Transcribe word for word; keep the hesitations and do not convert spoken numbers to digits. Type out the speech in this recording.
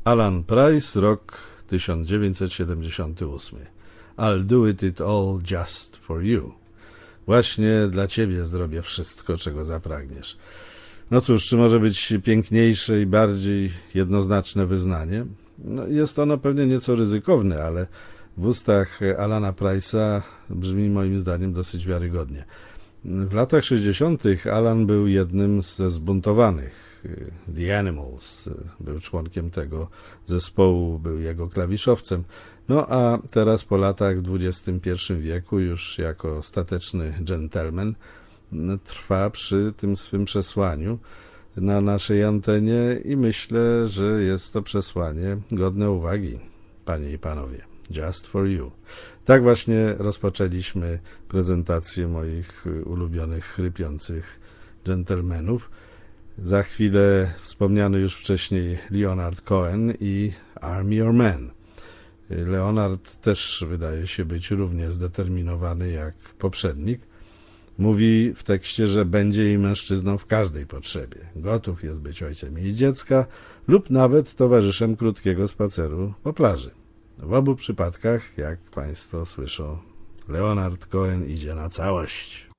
Alan Price, rok tysiąc dziewięćset siedemdziesiąty ósmy. I'll do it, it all just for you. Właśnie dla ciebie zrobię wszystko, czego zapragniesz. No cóż, czy może być piękniejsze i bardziej jednoznaczne wyznanie? No, jest ono pewnie nieco ryzykowne, ale w ustach Alana Price'a brzmi moim zdaniem dosyć wiarygodnie. W latach sześćdziesiątych Alan był jednym ze zbuntowanych. The Animals był członkiem tego zespołu, był jego klawiszowcem. No a teraz po latach w dwudziestym pierwszym wieku już jako stateczny gentleman trwa przy tym swym przesłaniu na naszej antenie i myślę, że jest to przesłanie godne uwagi, panie i panowie. Just for you. Tak właśnie rozpoczęliśmy prezentację moich ulubionych chrypiących dżentelmenów. Za chwilę wspomniany już wcześniej Leonard Cohen i I'm Your Man. Leonard też wydaje się być równie zdeterminowany jak poprzednik. Mówi w tekście, że będzie jej mężczyzną w każdej potrzebie. Gotów jest być ojcem jej dziecka lub nawet towarzyszem krótkiego spaceru po plaży. W obu przypadkach, jak państwo słyszą, Leonard Cohen idzie na całość.